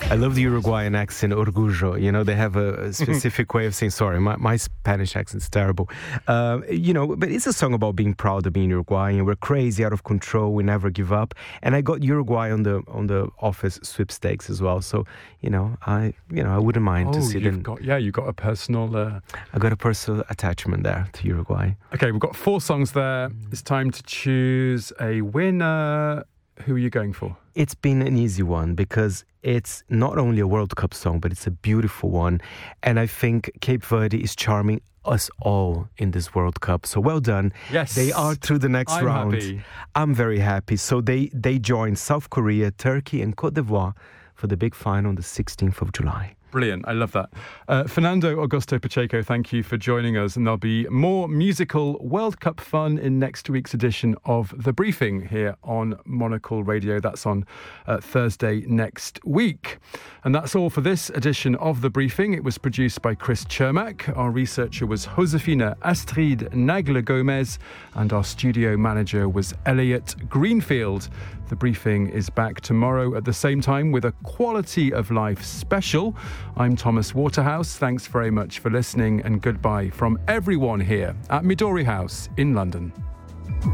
I love the Uruguayan accent, orgullo. You know, they have a specific way of saying sorry. My Spanish accent's terrible. You know, but it's a song about being proud of being Uruguayan. We're crazy, out of control. We never give up. And I got Uruguay on the Office sweepstakes as well. So, I wouldn't mind to see them. You got a personal... I got a personal attachment there to Uruguay. Okay, we've got 4 songs there. It's time to choose a winner. Who are you going for? It's been an easy one because it's not only a World Cup song, but it's a beautiful one. And I think Cape Verde is charming us all in this World Cup. So well done. Yes. They are through the next round. Happy. I'm very happy. So they join South Korea, Turkey and Côte d'Ivoire for the big final on the 16th of July. Brilliant. I love that. Fernando Augusto Pacheco, thank you for joining us. And there'll be more musical World Cup fun in next week's edition of The Briefing here on Monocle Radio. That's on Thursday next week. And that's all for this edition of The Briefing. It was produced by Chris Chermak. Our researcher was Josefina Astrid Nagle-Gomez. And our studio manager was Elliot Greenfield. The Briefing is back tomorrow at the same time with a Quality of Life special. I'm Thomas Waterhouse. Thanks very much for listening and goodbye from everyone here at Midori House in London.